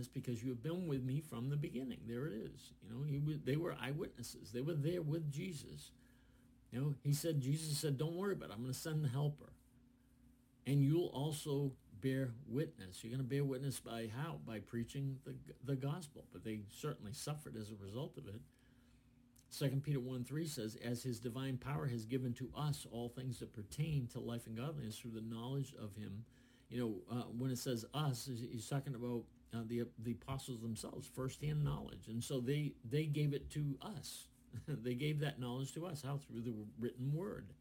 witness because you have been with me from the beginning. There it is. They were eyewitnesses. They were there with Jesus. Jesus said, don't worry about it. I'm going to send the helper. And you'll also bear witness. You're going to bear witness by how? By preaching the gospel. But they certainly suffered as a result of it. 2 Peter 1:3 says, as his divine power has given to us all things that pertain to life and godliness through the knowledge of him. When it says us, he's talking about the apostles themselves, firsthand knowledge. And so they gave it to us. They gave that knowledge to us. How? Through the written word.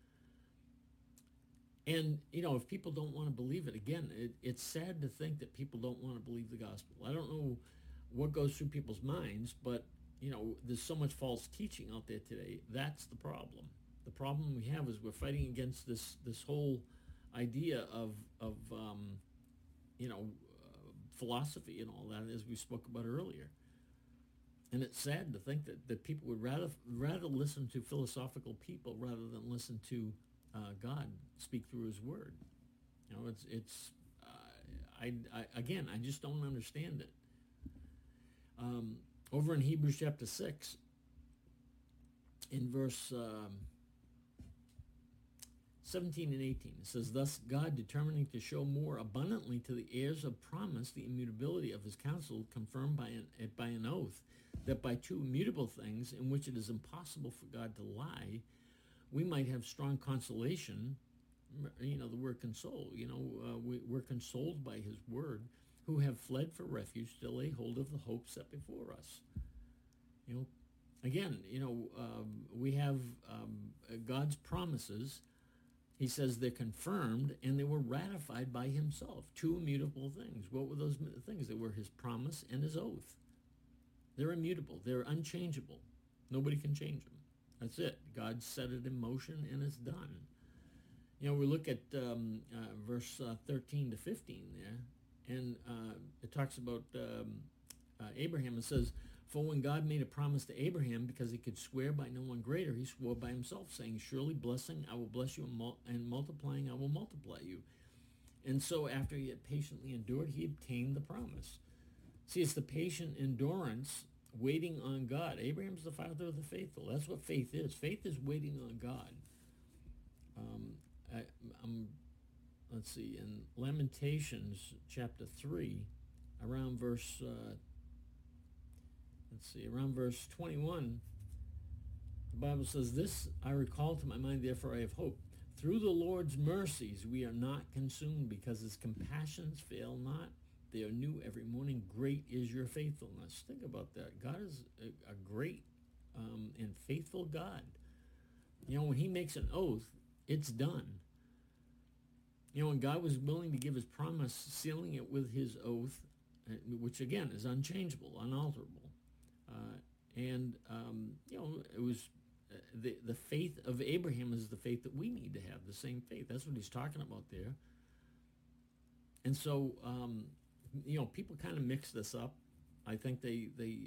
And, if people don't want to believe it, again, it's sad to think that people don't want to believe the gospel. I don't know what goes through people's minds, but, there's so much false teaching out there today. That's the problem. The problem we have is we're fighting against this whole idea of philosophy and all that, as we spoke about earlier. And it's sad to think that people would rather listen to philosophical people rather than listen to God speak through his word. I just don't understand it. Over in Hebrews chapter 6, in verse 17 and 18, it says, thus God, determining to show more abundantly to the heirs of promise the immutability of his counsel, confirmed by an oath, that by two immutable things in which it is impossible for God to lie, we might have strong consolation. The word console. We're consoled by his word, who have fled for refuge to lay hold of the hope set before us. We have God's promises. He says they're confirmed and they were ratified by himself. Two immutable things. What were those things? They were his promise and his oath. They're immutable. They're unchangeable. Nobody can change them. That's it. God set it in motion and it's done. We look at verse 13 to 15 there, and it talks about Abraham. It says, for when God made a promise to Abraham, because he could swear by no one greater, he swore by himself, saying, surely blessing I will bless you, and multiplying I will multiply you. And so after he had patiently endured, he obtained the promise. See, it's the patient endurance, waiting on God. Abraham's the father of the faithful. That's what faith is. Faith is waiting on God. Let's see, in Lamentations chapter 3, around verse 21, the Bible says, this I recall to my mind, therefore I have hope. Through the Lord's mercies we are not consumed, because his compassions fail not. They are new every morning. Great is your faithfulness. Think about that. God is a great and faithful God. When he makes an oath, it's done. When God was willing to give his promise, sealing it with his oath, which again is unchangeable, unalterable. It was the faith of Abraham is the faith that we need to have, the same faith. That's what he's talking about there. And so, people kind of mix this up. I think they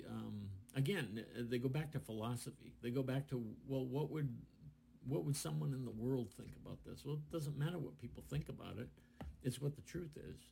go back to philosophy. They go back to, well, what would someone in the world think about this? Well, it doesn't matter what people think about it. It's what the truth is.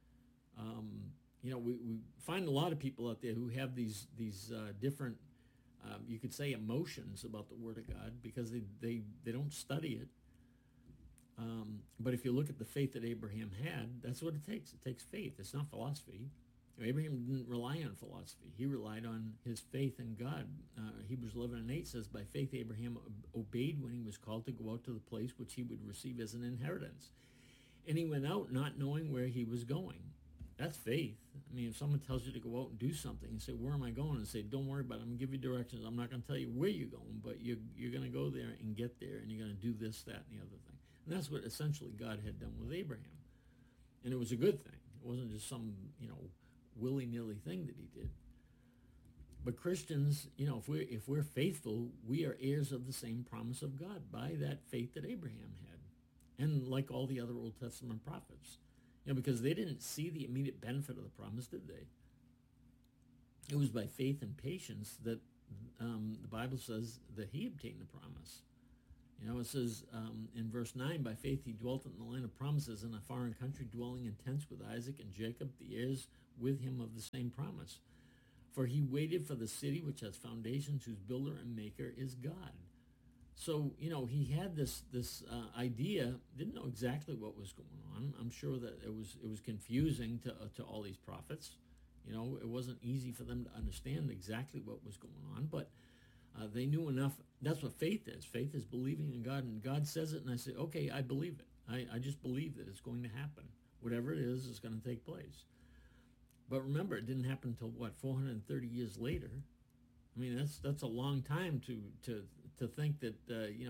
We find a lot of people out there who have these different, you could say, emotions about the Word of God because they don't study it. But if you look at the faith that Abraham had, that's what it takes. It takes faith. It's not philosophy. Abraham didn't rely on philosophy. He relied on his faith in God. Hebrews 11:8 says, by faith Abraham obeyed when he was called to go out to the place which he would receive as an inheritance. And he went out not knowing where he was going. That's faith. I mean, if someone tells you to go out and do something and say, where am I going? And say, don't worry about it. I'm going to give you directions. I'm not going to tell you where you're going, but you're going to go there and get there, and you're going to do this, that, and the other thing. And that's what essentially God had done with Abraham. And it was a good thing. It wasn't just some, willy-nilly thing that he did. But Christians, if we're faithful, we are heirs of the same promise of God by that faith that Abraham had. And like all the other Old Testament prophets. Because they didn't see the immediate benefit of the promise, did they? It was by faith and patience that the Bible says that he obtained the promise. It says in verse 9, by faith he dwelt in the land of promises in a foreign country, dwelling in tents with Isaac and Jacob, the heirs with him of the same promise. For he waited for the city which has foundations, whose builder and maker is God. So, he had this idea, didn't know exactly what was going on. I'm sure that it was confusing to all these prophets. It wasn't easy for them to understand exactly what was going on, but they knew enough. That's what faith is. Faith is believing in God, and God says it, and I say, okay, I believe it. I just believe that it's going to happen. Whatever it is going to take place. But remember, it didn't happen until, 430 years later. I mean, that's a long time to think that,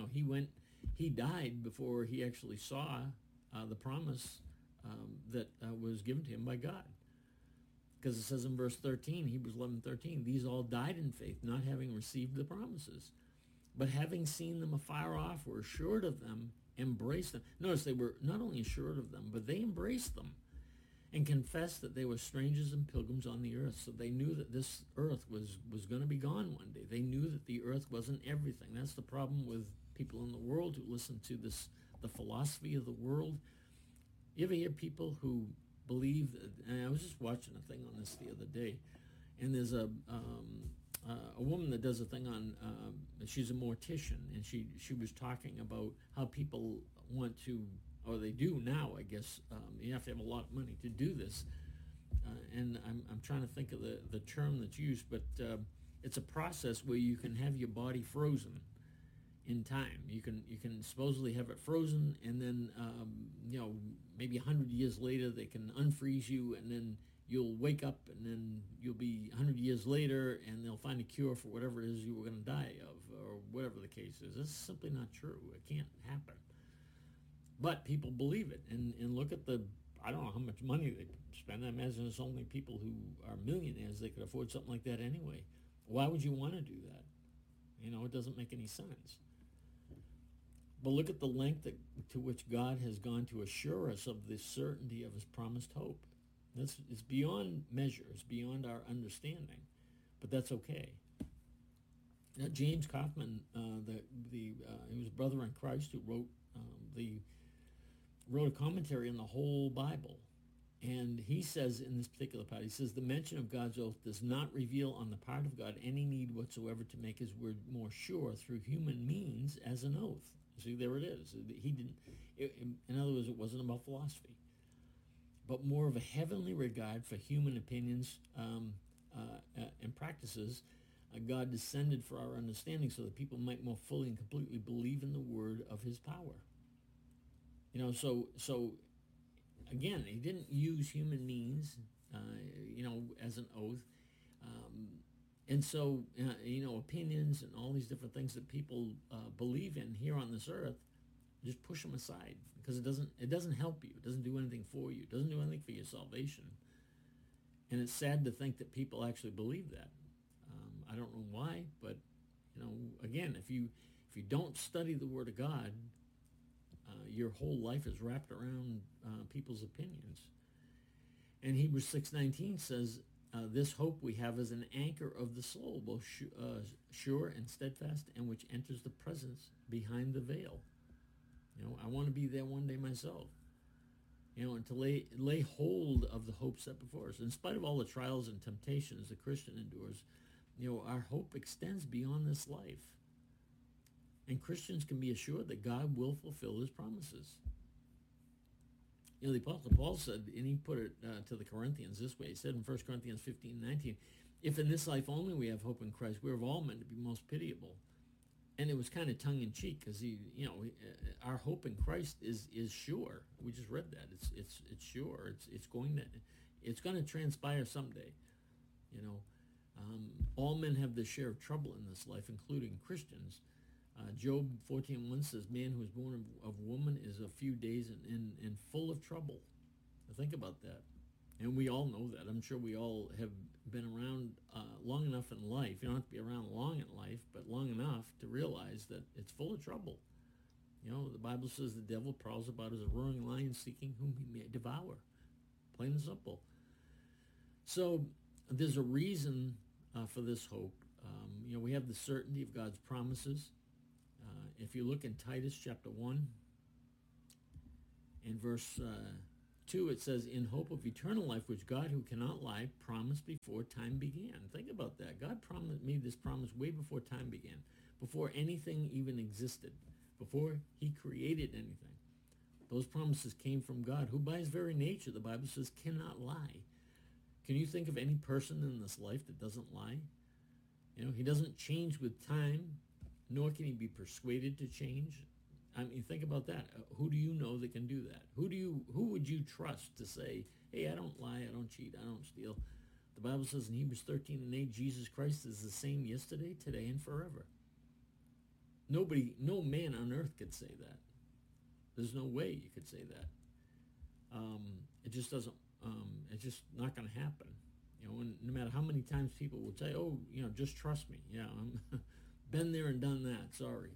he died before he actually saw the promise that was given to him by God. Because it says in verse 13, Hebrews 11:13, these all died in faith, not having received the promises, but having seen them afar off, were assured of them, embraced them. Notice they were not only assured of them, but they embraced them and confessed that they were strangers and pilgrims on the earth. So they knew that this earth was going to be gone one day. They knew that the earth wasn't everything. That's the problem with people in the world who listen to the philosophy of the world. You ever hear people who believe that, and I was just watching a thing on this the other day, and there's a woman that does a thing on, she's a mortician, and she was talking about how people want to, or they do now, I guess. You have to have a lot of money to do this, and I'm trying to think of the term that's used, but it's a process where you can have your body frozen in time. You can supposedly have it frozen, and then maybe 100 years later they can unfreeze you, and then you'll wake up, and then you'll be 100 years later, and they'll find a cure for whatever it is you were going to die of, or whatever the case is. It's simply not true. It can't happen. But people believe it, and look at I don't know how much money they spend. I imagine it's only people who are millionaires that could afford something like that anyway. Why would you want to do that? It doesn't make any sense. But look at the length to which God has gone to assure us of the certainty of his promised hope. It's beyond measure. It's beyond our understanding. But that's okay. Now, James Kaufman, he was a brother in Christ who wrote a commentary on the whole Bible. And he says in this particular part, he says, the mention of God's oath does not reveal on the part of God any need whatsoever to make his word more sure through human means as an oath. See, there it is. He didn't. In other words, it wasn't about philosophy, but more of a heavenly regard for human opinions and practices. God descended for our understanding, so that people might more fully and completely believe in the word of his power. So again, he didn't use human means, as an oath. And so, opinions and all these different things that people believe in here on this earth, just push them aside, because it doesn't help you. It doesn't do anything for you. It doesn't do anything for your salvation. And it's sad to think that people actually believe that. I don't know why, but again, if you don't study the Word of God, your whole life is wrapped around people's opinions. And Hebrews 6:19 says, this hope we have is an anchor of the soul, both sure and steadfast, and which enters the presence behind the veil. I want to be there one day myself. And to lay hold of the hope set before us. In spite of all the trials and temptations the Christian endures, our hope extends beyond this life. And Christians can be assured that God will fulfill his promises. The Apostle Paul said, and he put it to the Corinthians this way. He said in 1 Corinthians 15:19, if in this life only we have hope in Christ, we're of all men to be most pitiable. And it was kind of tongue-in-cheek, because our hope in Christ is sure. We just read that. It's sure. It's going to transpire someday. All men have their share of trouble in this life, including Christians. Job 14:1 says, man who is born of woman is a few days and full of trouble. Now think about that. And we all know that. I'm sure we all have been around long enough in life. You don't have to be around long in life, but long enough to realize that it's full of trouble. The Bible says the devil prowls about as a roaring lion, seeking whom he may devour. Plain and simple. So there's a reason for this hope. We have the certainty of God's promises. If you look in Titus chapter 1 and verse 2, it says, in hope of eternal life, which God, who cannot lie, promised before time began. Think about that. God made this promise way before time began, before anything even existed, before he created anything. Those promises came from God, who by his very nature, the Bible says, cannot lie. Can you think of any person in this life that doesn't lie? He doesn't change with time, nor can he be persuaded to change. I mean, think about that. Who do you know that can do that? Who would you trust to say, hey, I don't lie, I don't cheat, I don't steal? The Bible says in Hebrews 13:8, Jesus Christ is the same yesterday, today, and forever. No man on earth could say that. There's no way you could say that. It just doesn't, it's just not going to happen. And no matter how many times people will say, oh, just trust me. Yeah, I'm been there and done that, sorry.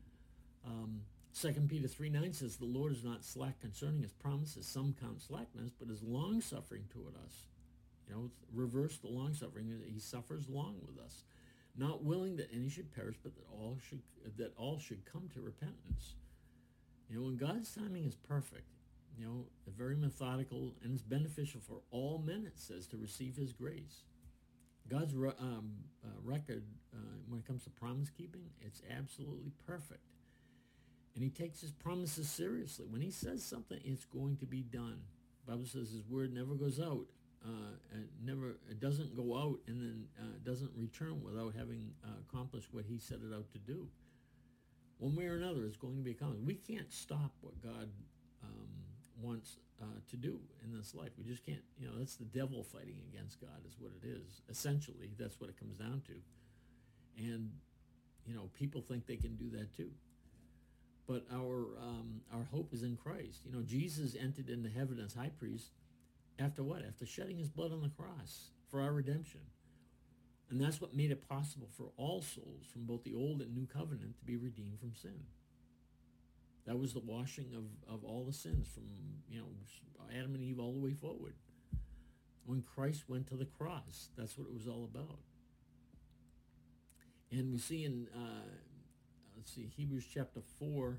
2 Peter 3:9 says, the Lord is not slack concerning his promises. Some count slackness, but is long-suffering toward us. Reverse the long-suffering. He suffers long with us, not willing that any should perish, but that all should come to repentance. When God's timing is perfect, very methodical, and it's beneficial for all men, it says, to receive his grace. God's record, when it comes to promise keeping, it's absolutely perfect. And he takes his promises seriously. When he says something, it's going to be done. The Bible says his word never goes out. It doesn't go out and then doesn't return without having accomplished what he set it out to do. One way or another, it's going to be accomplished. We can't stop what God wants to do in this life. We just can't. That's the devil fighting against God is what it is. Essentially, that's what it comes down to. And, people think they can do that too. But our hope is in Christ. Jesus entered into heaven as high priest after what? After shedding his blood on the cross for our redemption. And that's what made it possible for all souls from both the old and new covenant to be redeemed from sin. That was the washing of all the sins from, Adam and Eve all the way forward. When Christ went to the cross, that's what it was all about. And we see in, Hebrews chapter 4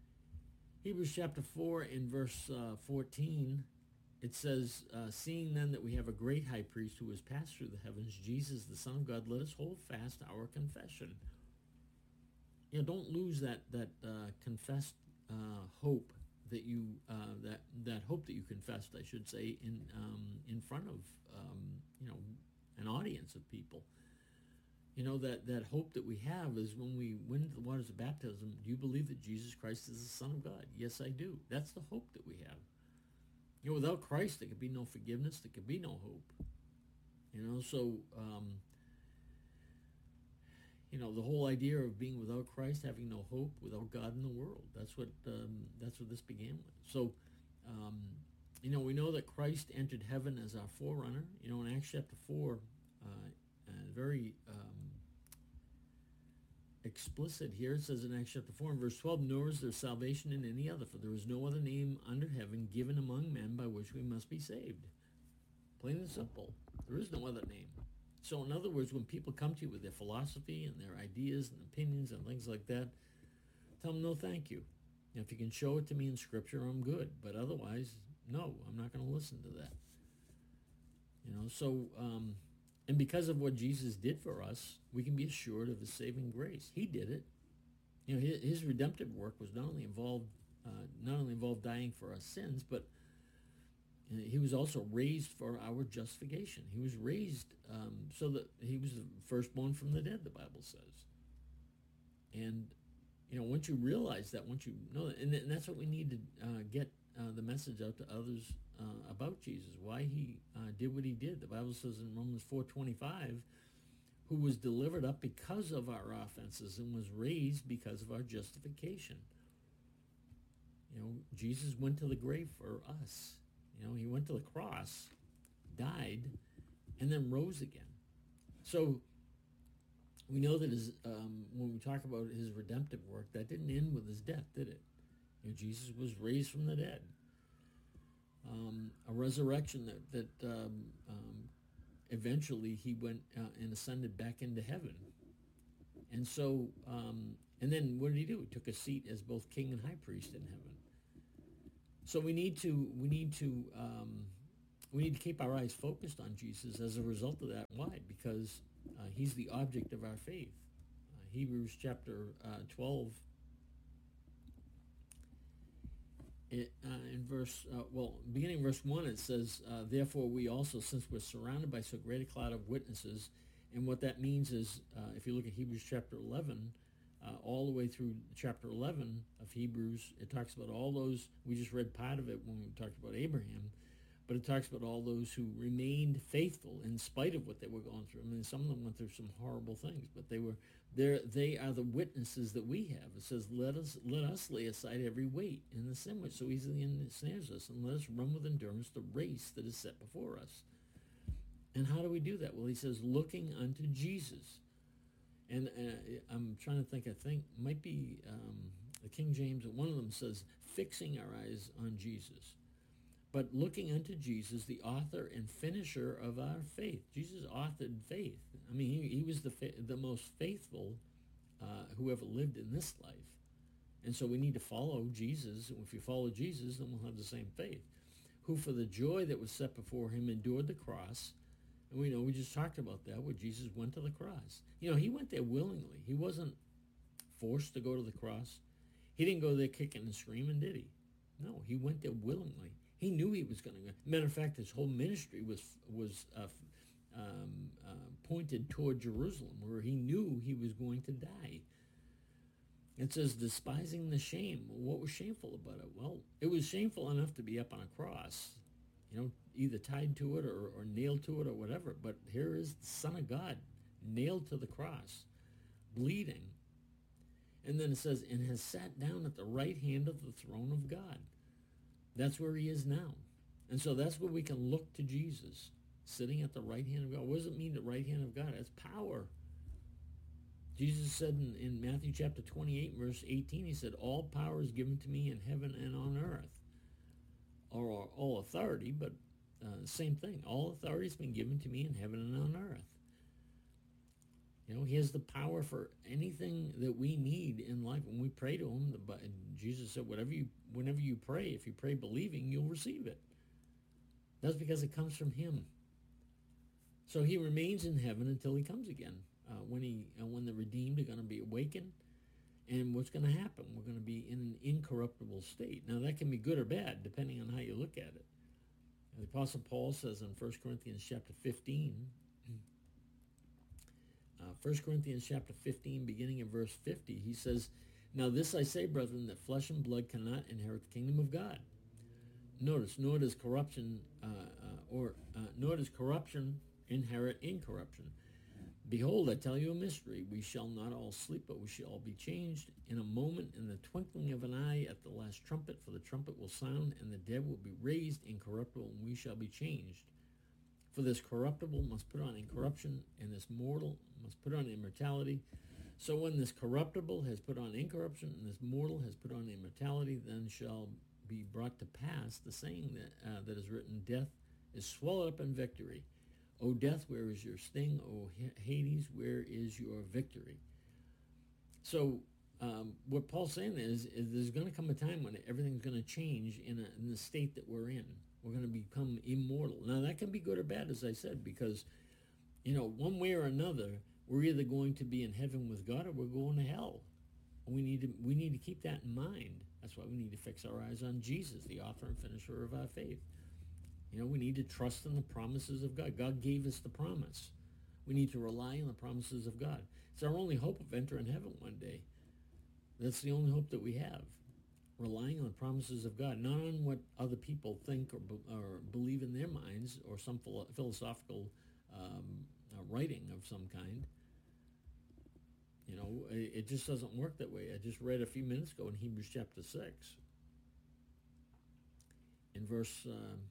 in verse 14, it says, seeing then that we have a great high priest who has passed through the heavens, Jesus, the Son of God, let us hold fast our confession. Don't lose that confessed hope that you that hope that you confessed, I should say, in front of an audience of people. That hope that we have is when we went into the waters of baptism. Do you believe that Jesus Christ is the Son of God? Yes, I do. That's the hope that we have. Without Christ, there could be no forgiveness. There could be no hope. So the whole idea of being without Christ, having no hope, without God in the world. That's what this began with. So, we know that Christ entered heaven as our forerunner. In Acts chapter 4, very explicit here. It says in Acts chapter 4 and verse 12, nor is there salvation in any other, for there is no other name under heaven given among men by which we must be saved. Plain and simple. There is no other name. So in other words, when people come to you with their philosophy and their ideas and opinions and things like that, tell them no thank you. If you can show it to me in Scripture, I'm good. But otherwise, no, I'm not going to listen to that. And because of what Jesus did for us, we can be assured of his saving grace. He did it. His redemptive work was not only involved dying for our sins, but he was also raised for our justification. He was raised so that he was the firstborn from the dead, the Bible says. And, once you realize that, once you know that, and that's what we need to get the message out to others about Jesus, why he did what he did. The Bible says in Romans 4:25, who was delivered up because of our offenses and was raised because of our justification. Jesus went to the grave for us. He went to the cross, died, and then rose again. So we know that when we talk about his redemptive work, that didn't end with his death, did it? Jesus was raised from the dead. A resurrection that eventually he went and ascended back into heaven. And so, and then what did he do? He took a seat as both king and high priest in heaven. So we need to keep our eyes focused on Jesus as a result of that. Why? Because he's the object of our faith. Hebrews chapter 12, in beginning verse 1, it says, therefore we also, since we're surrounded by so great a cloud of witnesses, and what that means is, if you look at Hebrews chapter 11, all the way through chapter 11 of Hebrews, it talks about all those, we just read part of it when we talked about Abraham, but it talks about all those who remained faithful in spite of what they were going through. I mean, some of them went through some horrible things, but they were there. They are the witnesses that we have. It says, let us lay aside every weight and the sin which so easily ensnares us, and let us run with endurance the race that is set before us. And how do we do that? Well, he says, looking unto Jesus. And I'm trying to think, I think might be the King James, one of them says, fixing our eyes on Jesus. But looking unto Jesus, the author and finisher of our faith. Jesus authored faith. I mean, he was the most faithful who ever lived in this life. And so we need to follow Jesus. If you follow Jesus, then we'll have the same faith. Who for the joy that was set before him endured the cross. And we just talked about that, where Jesus went to the cross. He went there willingly. He wasn't forced to go to the cross. He didn't go there kicking and screaming, did he? No, he went there willingly. He knew he was going to go. Matter of fact, his whole ministry was pointed toward Jerusalem, where he knew he was going to die. It says, despising the shame. What was shameful about it? Well, it was shameful enough to be up on a cross, either tied to it or nailed to it or whatever. But here is the Son of God nailed to the cross, bleeding. And then it says, and has sat down at the right hand of the throne of God. That's where he is now. And so that's where we can look to Jesus, sitting at the right hand of God. What does it mean, the right hand of God? It's power. Jesus said in Matthew chapter 28, verse 18, he said, all power is given to me in heaven and on earth. Or all authority, but same thing. All authority has been given to me in heaven and on earth. He has the power for anything that we need in life. When we pray to him, Jesus said, whenever you pray, if you pray believing, you'll receive it. That's because it comes from him. So he remains in heaven until he comes again. When the redeemed are going to be awakened, and what's going to happen? We're going to be in an incorruptible state. Now that can be good or bad, depending on how you look at it. The Apostle Paul says in 1 Corinthians chapter 15, 1 Corinthians chapter 15, beginning in verse 50, he says, now this I say, brethren, that flesh and blood cannot inherit the kingdom of God. Notice, nor does corruption inherit incorruption. Behold, I tell you a mystery. We shall not all sleep, but we shall all be changed in a moment, in the twinkling of an eye, at the last trumpet. For the trumpet will sound, and the dead will be raised incorruptible, and we shall be changed. For this corruptible must put on incorruption, and this mortal must put on immortality. So when this corruptible has put on incorruption, and this mortal has put on immortality, then shall be brought to pass the saying that is written, death is swallowed up in victory. O death, where is your sting? O Hades, where is your victory? So what Paul's saying is there's going to come a time when everything's going to change in the state that we're in. We're going to become immortal. Now, that can be good or bad, as I said, because, one way or another, we're either going to be in heaven with God or we're going to hell. We need to keep that in mind. That's why we need to fix our eyes on Jesus, the author and finisher of our faith. We need to trust in the promises of God. God gave us the promise. We need to rely on the promises of God. It's our only hope of entering heaven one day. That's the only hope that we have. Relying on the promises of God, not on what other people think or believe in their minds, or some philosophical writing of some kind. It just doesn't work that way. I just read a few minutes ago in Hebrews chapter 6. In verse,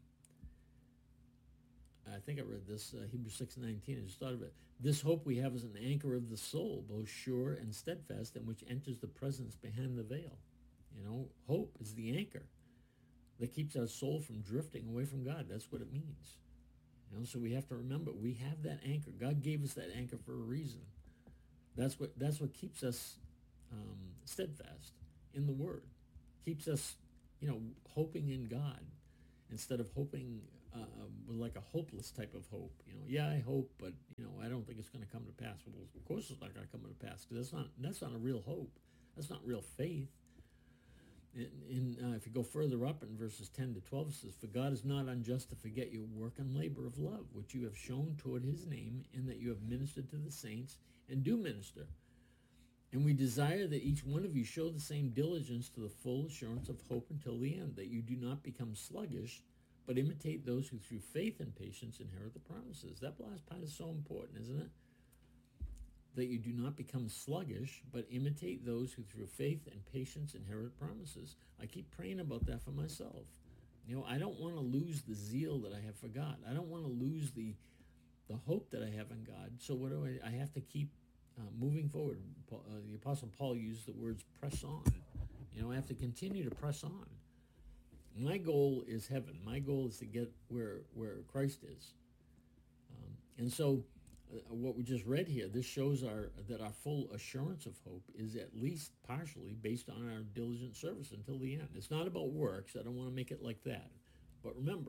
I think I read this, Hebrews 6:19, I just thought of it. This hope we have is an anchor of the soul, both sure and steadfast, in which enters the presence behind the veil. Hope is the anchor that keeps our soul from drifting away from God. That's what it means. So we have to remember, we have that anchor. God gave us that anchor for a reason. That's what keeps us steadfast in the Word. Keeps us, hoping in God instead of hoping with like a hopeless type of hope. Yeah, I hope, but I don't think it's going to come to pass. Well, of course it's not going to come to pass, because that's not a real hope. That's not real faith. If you go further up in verses 10 to 12, it says, "For God is not unjust to forget your work and labor of love, which you have shown toward his name, in that you have ministered to the saints and do minister. And we desire that each one of you show the same diligence to the full assurance of hope until the end, that you do not become sluggish, but imitate those who through faith and patience inherit the promises." That last part is so important, isn't it? That you do not become sluggish, but imitate those who through faith and patience inherit promises. I keep praying about that for myself. I don't want to lose the zeal that I have for God. I don't want to lose the hope that I have in God. So what do I have to keep moving forward. The Apostle Paul used the words press on. I have to continue to press on. My goal is heaven. My goal is to get where Christ is. And so what we just read here, this shows that our full assurance of hope is at least partially based on our diligent service until the end. It's not about works. I don't want to make it like that. But remember,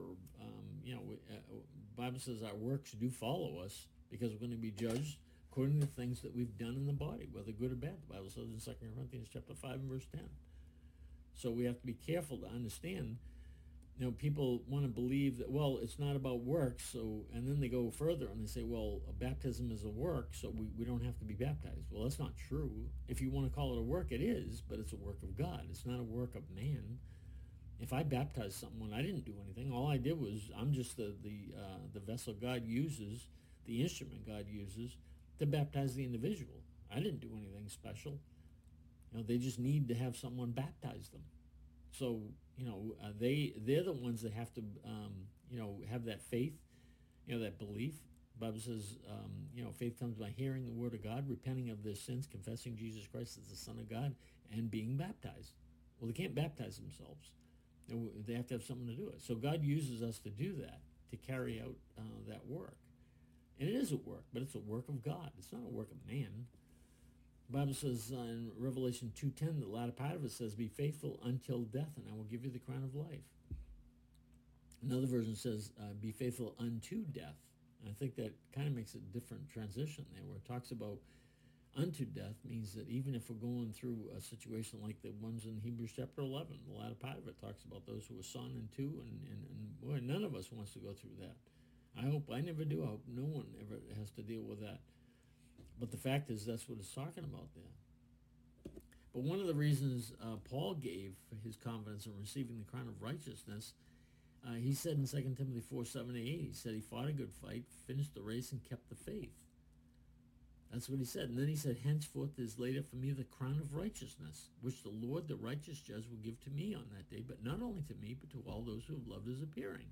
Bible says our works do follow us, because we're going to be judged according to things that we've done in the body, whether good or bad. The Bible says in 2 Corinthians chapter 5 and verse 10. So we have to be careful to understand. People want to believe that, well, it's not about works, and then they go further and they say, well, baptism is a work, so we don't have to be baptized. Well, that's not true. If you want to call it a work, it is, but it's a work of God. It's not a work of man. If I baptized someone, I didn't do anything. All I did was, I'm just the vessel God uses, the instrument God uses to baptize the individual. I didn't do anything special. They just need to have someone baptize them. So, they're the ones that have to, have that faith, that belief. The Bible says, faith comes by hearing the word of God, repenting of their sins, confessing Jesus Christ as the Son of God, and being baptized. Well, they can't baptize themselves. They have to have someone to do it. So God uses us to do that, to carry out that work. And it is a work, but it's a work of God. It's not a work of man. The Bible says in Revelation 2:10, the latter part of it says, "Be faithful until death, and I will give you the crown of life." Another version says, "Be faithful unto death." And I think that kind of makes a different transition there, where it talks about unto death means that even if we're going through a situation like the ones in Hebrews chapter 11, the latter part of it talks about those who are sawn in two, and boy, none of us wants to go through that. I hope I never do. I hope no one ever has to deal with that. But the fact is, that's what it's talking about there. But one of the reasons Paul gave for his confidence in receiving the crown of righteousness, he said in 2 Timothy 4:7-8, he said he fought a good fight, finished the race, and kept the faith. That's what he said. And then he said, "Henceforth is laid up for me the crown of righteousness, which the Lord, the righteous judge, will give to me on that day, but not only to me, but to all those who have loved his appearing."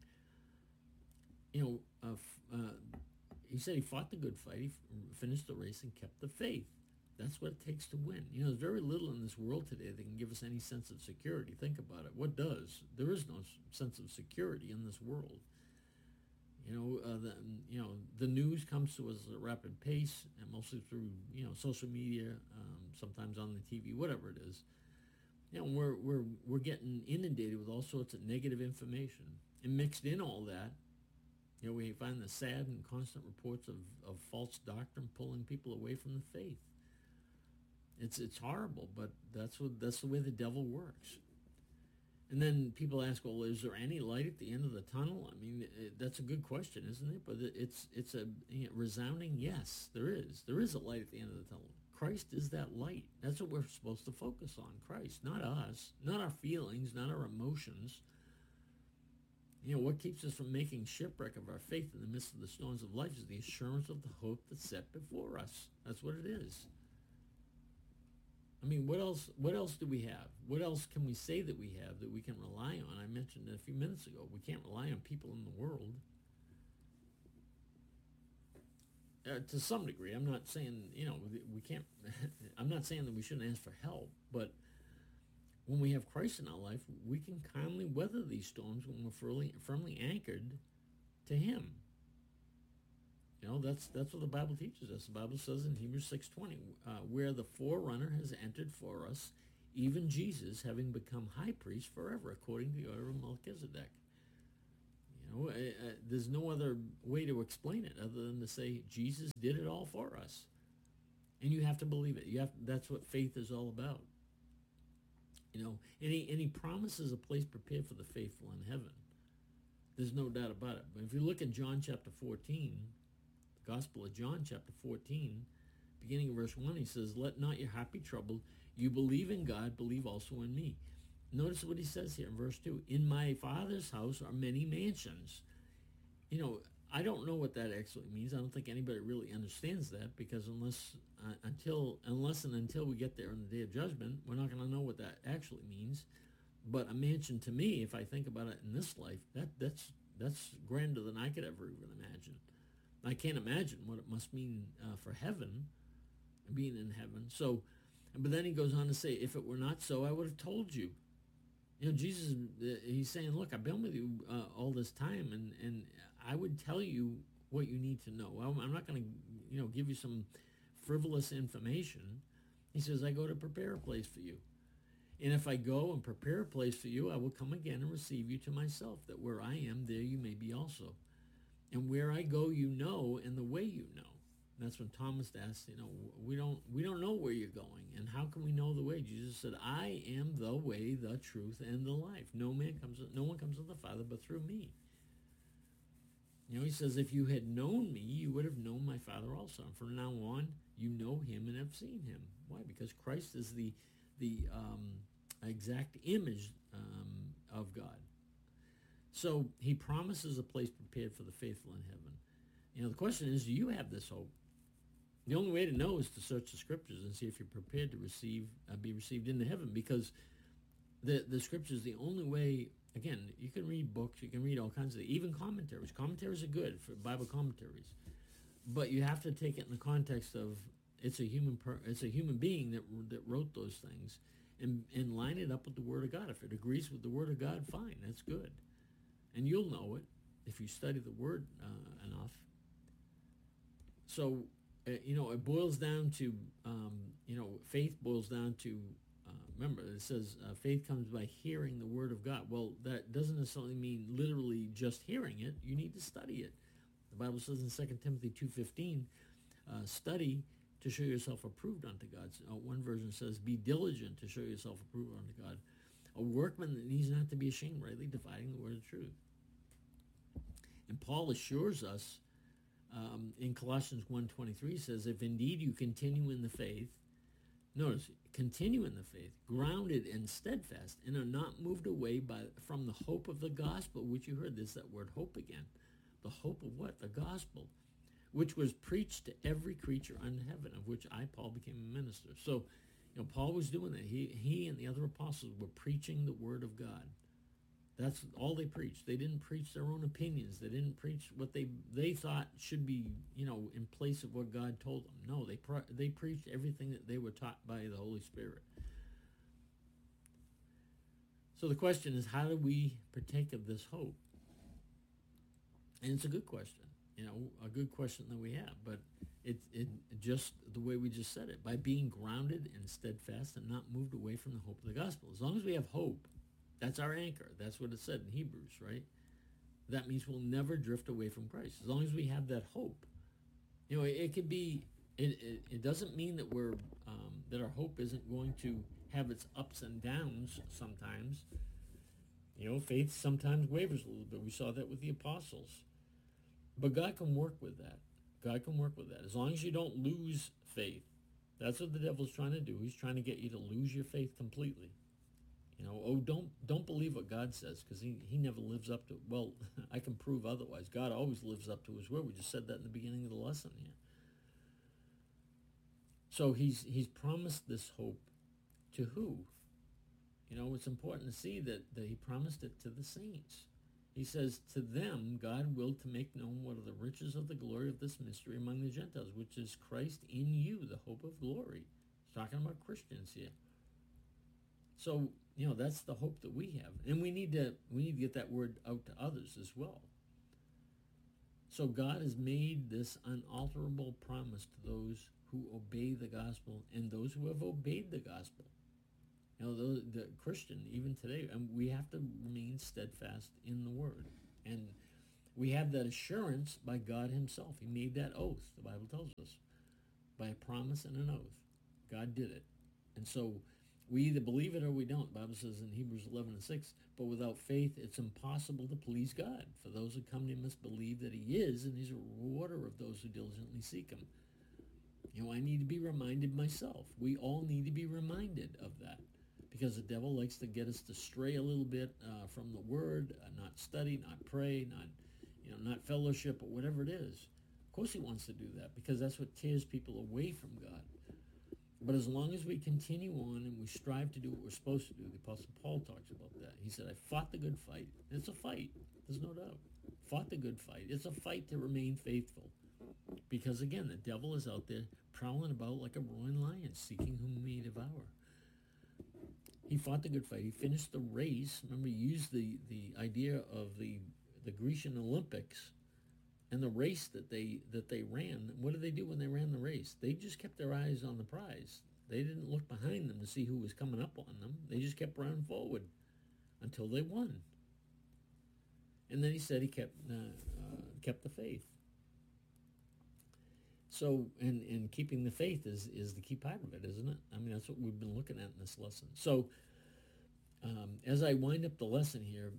He said he fought the good fight, he finished the race, and kept the faith. That's what it takes to win. There's very little in this world today that can give us any sense of security. Think about it. What does? There is no sense of security in this world. The news comes to us at a rapid pace, and mostly through social media, sometimes on the TV, whatever it is. We're getting inundated with all sorts of negative information, and mixed in all that, we find the sad and constant reports of false doctrine pulling people away from the faith. It's horrible, but that's the way the devil works. And then people ask, well, is there any light at the end of the tunnel? I mean, that's a good question, isn't it? But it's a resounding yes, there is. There is a light at the end of the tunnel. Christ is that light. That's what we're supposed to focus on, Christ, not us, not our feelings, not our emotions. What keeps us from making shipwreck of our faith in the midst of the storms of life is the assurance of the hope that's set before us. That's what it is. I mean, what else do we have? What else can we say that we have that we can rely on? I mentioned it a few minutes ago. We can't rely on people in the world. To some degree, I'm not saying, we can't, I'm not saying that we shouldn't ask for help, but when we have Christ in our life, we can calmly weather these storms when we're firmly anchored to him. That's what the Bible teaches us. The Bible says in Hebrews 6:20, where the forerunner has entered for us even Jesus having become high priest forever according to the order of Melchizedek. There's no other way to explain it other than to say Jesus did it all for us. And you have to believe it. That's what faith is all about. And he promises a place prepared for the faithful in heaven. There's no doubt about it. But if you look at John chapter 14, the Gospel of John chapter 14, beginning of verse 1, he says, "Let not your heart be troubled. You believe in God, believe also in me." Notice what he says here in verse 2. "In my Father's house are many mansions." I don't know what that actually means. I don't think anybody really understands that, because unless and until we get there on the day of judgment, we're not going to know what that actually means. But a mansion to me, if I think about it in this life, that's grander than I could ever even imagine. I can't imagine what it must mean for heaven, being in heaven. So, but then he goes on to say, "If it were not so, I would have told you." Jesus, he's saying, "Look, I've been with you all this time, and I would tell you what you need to know. I'm not going to, give you some frivolous information." He says, "I go to prepare a place for you. And if I go and prepare a place for you, I will come again and receive you to myself, that where I am, there you may be also. And where I go, you know, and the way you know." That's when Thomas asked, we don't know where you're going, and how can we know the way? Jesus said, "I am the way, the truth, and the life. No one comes to the Father but through me." He says, "If you had known me, you would have known my Father also. And from now on, you know him and have seen him." Why? Because Christ is the exact image of God. So he promises a place prepared for the faithful in heaven. The question is, do you have this hope? The only way to know is to search the scriptures and see if you're prepared to be received into heaven, because the scriptures, the only way. Again, you can read books, you can read all kinds of, even commentaries. Commentaries are good for Bible commentaries, but you have to take it in the context of it's a human being that wrote those things, and line it up with the Word of God. If it agrees with the Word of God, fine, that's good, and you'll know it if you study the Word enough. So, it boils down to, faith boils down to. Remember, it says faith comes by hearing the Word of God. Well, that doesn't necessarily mean literally just hearing it. You need to study it. The Bible says in 2 Timothy 2:15, study to show yourself approved unto God. One version says, "Be diligent to show yourself approved unto God, a workman that needs not to be ashamed, rightly dividing the word of truth." And Paul assures us in Colossians 1:23 says, "If indeed you continue in the faith," notice, continue in the faith, "grounded and steadfast, and are not moved away from the hope of the gospel," which you heard. There's that word hope again. The hope of what? The gospel, "which was preached to every creature under heaven, of which I, Paul, became a minister." So, Paul was doing that. He and the other apostles were preaching the word of God. That's all they preached. They didn't preach their own opinions. They didn't preach what they thought should be, in place of what God told them. No, they preached everything that they were taught by the Holy Spirit. So the question is, how do we partake of this hope? And it's a good question, a good question that we have. But it just the way we just said it, by being grounded and steadfast and not moved away from the hope of the gospel. As long as we have hope, that's our anchor. That's what it said in Hebrews, right? That means we'll never drift away from Christ. As long as we have that hope. It could be, it doesn't mean that that our hope isn't going to have its ups and downs sometimes. Faith sometimes wavers a little bit. We saw that with the apostles. But God can work with that. God can work with that. As long as you don't lose faith. That's what the devil's trying to do. He's trying to get you to lose your faith completely. Don't believe what God says, because he never lives up to it. Well, I can prove otherwise. God always lives up to his word. We just said that in the beginning of the lesson here. So he's promised this hope to who? It's important to see that he promised it to the saints. He says, "To them God willed to make known what are the riches of the glory of this mystery among the Gentiles, which is Christ in you, the hope of glory." He's talking about Christians here. So, that's the hope that we have. And we need to get that word out to others as well. So God has made this unalterable promise to those who obey the gospel and those who have obeyed the gospel. The Christian, even today, we have to remain steadfast in the Word. And we have that assurance by God himself. He made that oath, the Bible tells us, by a promise and an oath. God did it. And so we either believe it or we don't. The Bible says in Hebrews 11:6, but without faith it's impossible to please God. For those who come to him must believe that he is, and he's a rewarder of those who diligently seek him. I need to be reminded myself. We all need to be reminded of that, because the devil likes to get us to stray a little bit from the Word, not study, not pray, not fellowship, or whatever it is. Of course he wants to do that, because that's what tears people away from God. But as long as we continue on and we strive to do what we're supposed to do, the Apostle Paul talks about that. He said, I fought the good fight. It's a fight, there's no doubt. Fought the good fight. It's a fight to remain faithful. Because again, the devil is out there prowling about like a roaring lion, seeking whom he may devour. He fought the good fight. He finished the race. Remember, he used the idea of the Grecian Olympics and the race that they ran. What did they do when they ran the race? They just kept their eyes on the prize. They didn't look behind them to see who was coming up on them. They just kept running forward until they won. And then he said he kept the faith. So, and keeping the faith is the key part of it, isn't it? I mean, that's what we've been looking at in this lesson. So, as I wind up the lesson here,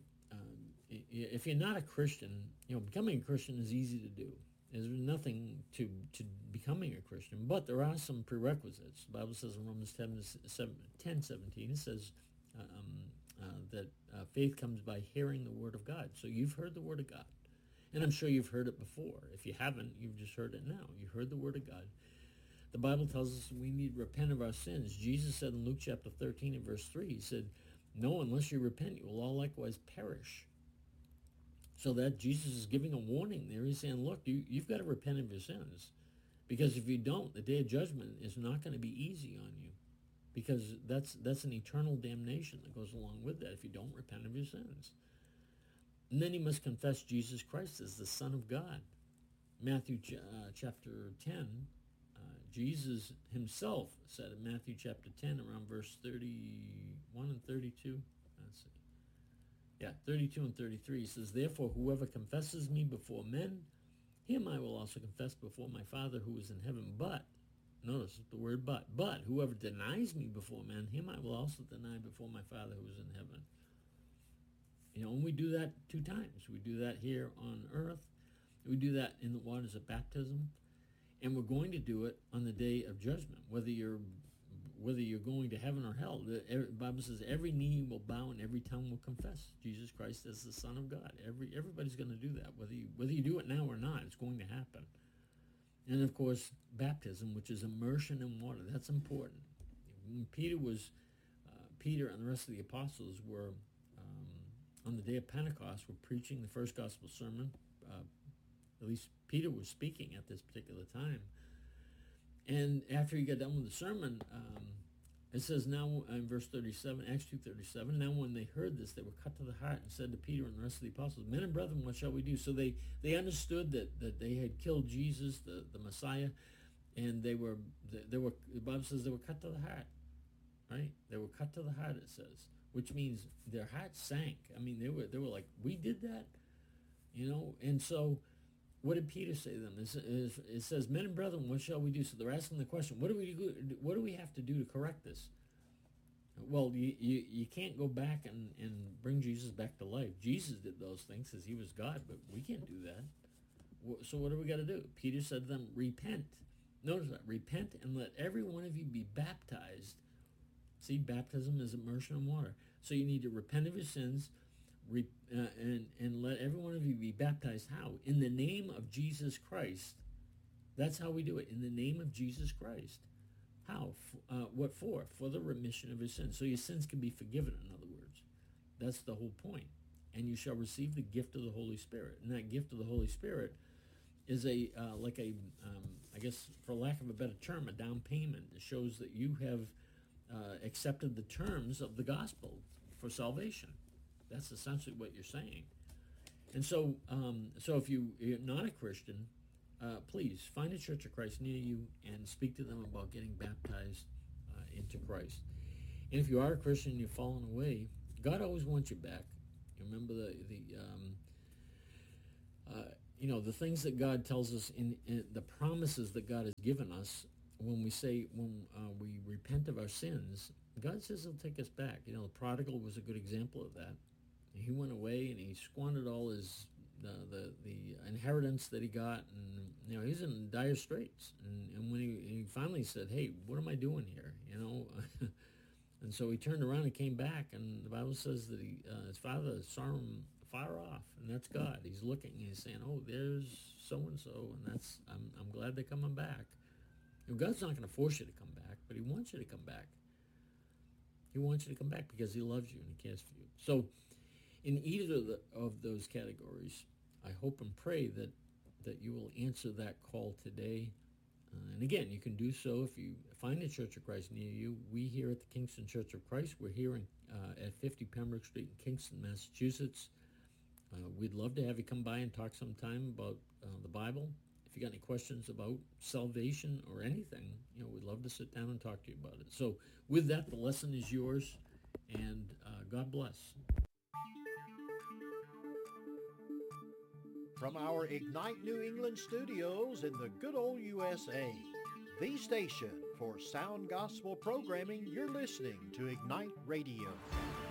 if you're not a Christian, becoming a Christian is easy to do. There's nothing to becoming a Christian, but there are some prerequisites. The Bible says in Romans 10:17, it says that faith comes by hearing the Word of God. So you've heard the Word of God. And I'm sure you've heard it before. If you haven't, you've just heard it now. You heard the Word of God. The Bible tells us we need to repent of our sins. Jesus said in Luke chapter 13 and verse 3, he said, no, unless you repent, you will all likewise perish. So that Jesus is giving a warning there. He's saying, look, you've got to repent of your sins. Because if you don't, the day of judgment is not going to be easy on you. Because that's an eternal damnation that goes along with that if you don't repent of your sins. And then you must confess Jesus Christ as the Son of God. Matthew chapter 10, Jesus himself said in Matthew chapter 10, around verse 31 and 32. Let's see. Yeah, 32 and 33. He says, therefore, whoever confesses me before men, him I will also confess before my Father who is in heaven. But, notice the word but whoever denies me before men, him I will also deny before my Father who is in heaven. And we do that 2 times. We do that here on earth. We do that in the waters of baptism. And we're going to do it on the day of judgment, whether you're going to heaven or hell. The Bible says every knee will bow and every tongue will confess Jesus Christ as the Son of God. Everybody's going to do that, whether you do it now or not. It's going to happen. And of course, baptism, which is immersion in water, that's important. When Peter and the rest of the apostles were on the day of Pentecost, were preaching the first gospel sermon. At least Peter was speaking at this particular time. And after he got done with the sermon, it says now in verse 37, Acts 2:37, now when they heard this, they were cut to the heart and said to Peter and the rest of the apostles, men and brethren, what shall we do? So they understood that they had killed Jesus, the Messiah, and the Bible says they were cut to the heart, right? They were cut to the heart, it says, which means their hearts sank. I mean, they were like, we did that, and so what did Peter say to them? It says, men and brethren, what shall we do? So they're asking the question, what do we have to do to correct this? Well, you can't go back and bring Jesus back to life. Jesus did those things because he was God, but we can't do that. So what do we got to do? Peter said to them, repent. Notice that, repent and let every one of you be baptized. See, baptism is immersion in water. So you need to repent of your sins, and let every one of you be baptized. How? In the name of Jesus Christ. That's how we do it. In the name of Jesus Christ. How? What for? For the remission of your sins. So your sins can be forgiven, in other words. That's the whole point. And you shall receive the gift of the Holy Spirit. And that gift of the Holy Spirit is I guess, for lack of a better term, a down payment. It shows that you have accepted the terms of the gospel for salvation. That's essentially what you're saying. And so if you're not a Christian, please find a Church of Christ near you and speak to them about getting baptized into Christ. And if you are a Christian and you've fallen away, God always wants you back. You remember the things that God tells us in the promises that God has given us. When we repent of our sins, God says He'll take us back. The prodigal was a good example of that. He went away and he squandered all his the inheritance that he got, and he's in dire straits. And when he finally said, "Hey, what am I doing here?" And so he turned around and came back, and the Bible says that his father saw him far off, and that's God. He's looking, and he's saying, "Oh, there's so and so, and I'm glad they're coming back." God's not going to force you to come back, but He wants you to come back. He wants you to come back because He loves you and He cares for you. So, in either of those categories, I hope and pray that you will answer that call today. And again, you can do so if you find a Church of Christ near you. We here at the Kingston Church of Christ, we're here at 50 Pembroke Street in Kingston, Massachusetts. We'd love to have you come by and talk sometime about the Bible. If you got any questions about salvation or anything, we'd love to sit down and talk to you about it. So with that, the lesson is yours, and God bless. From our Ignite New England studios in the good old USA, the station for sound gospel programming, you're listening to Ignite Radio.